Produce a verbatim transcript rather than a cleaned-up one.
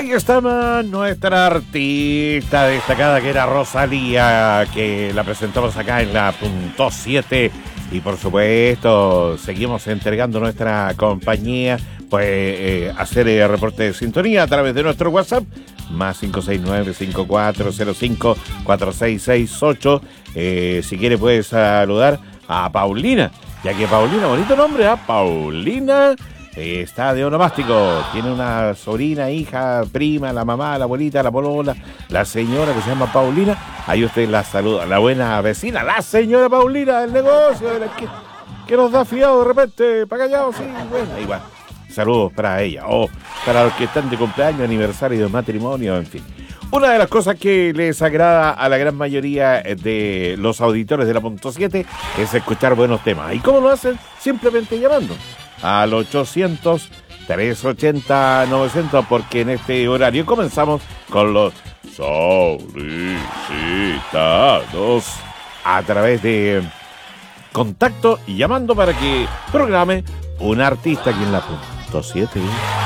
Ahí estaba nuestra artista destacada, que era Rosalía, que la presentamos acá en la punto siete. Y por supuesto, seguimos entregando nuestra compañía, pues eh, hacer el reporte de sintonía a través de nuestro WhatsApp, más cinco seis nueve, cinco cuatro cero cinco, cuatro seis seis ocho. Eh, si quiere puede saludar a Paulina, ya que Paulina, bonito nombre, ¿eh? Paulina eh, está de onomástico, tiene una sobrina, hija, prima, la mamá, la abuelita, la polola, la señora que se llama Paulina. Ahí usted la saluda, la buena vecina, la señora Paulina del negocio, de la que, que nos da fiado de repente, para callados, sí, bueno, igual. Saludos para ella, o para los que están de cumpleaños, aniversario, de matrimonio, en fin. Una de las cosas que les agrada a la gran mayoría de los auditores de la punto siete es escuchar buenos temas. ¿Y cómo lo hacen? Simplemente llamando al ochocientos, trescientos ochenta, novecientos, porque en este horario comenzamos con los solicitados a través de contacto y llamando para que programe un artista aquí en la punto siete.